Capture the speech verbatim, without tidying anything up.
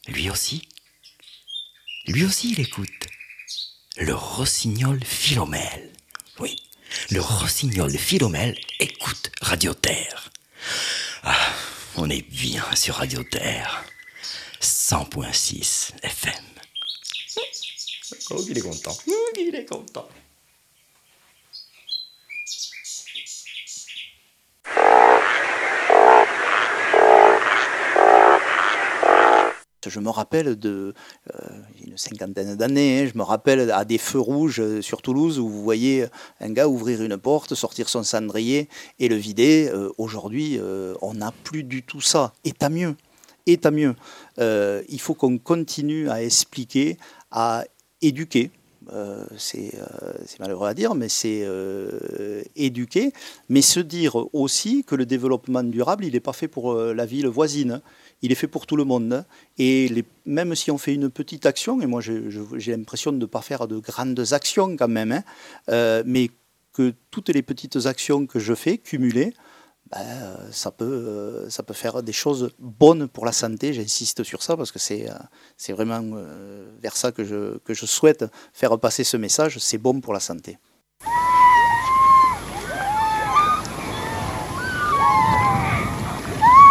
Lui aussi, lui aussi il écoute. Le rossignol Philomèle. Oui, le rossignol Philomèle écoute Radio Terre. Ah, on est bien sur Radio Terre. cent point six F M. Oh, il est content. Oh, il est content. Je me rappelle de euh, une cinquantaine d'années, hein, je me rappelle à des feux rouges sur Toulouse où vous voyez un gars ouvrir une porte, sortir son cendrier et le vider. Euh, aujourd'hui, euh, on n'a plus du tout ça. Et tant mieux. Et tant mieux. Euh, il faut qu'on continue à expliquer, à éduquer. Euh, c'est, euh, c'est malheureux à dire, mais c'est euh, éduquer, mais se dire aussi que le développement durable, il n'est pas fait pour euh, la ville voisine, il est fait pour tout le monde. Et les, même si on fait une petite action, et moi je, je, j'ai l'impression de ne pas faire de grandes actions quand même, hein, euh, mais que toutes les petites actions que je fais, cumulées, ben, ça, peut, euh, ça peut faire des choses bonnes pour la santé. J'insiste sur ça parce que c'est, euh, c'est vraiment euh, vers ça que je, que je souhaite faire passer ce message. C'est bon pour la santé.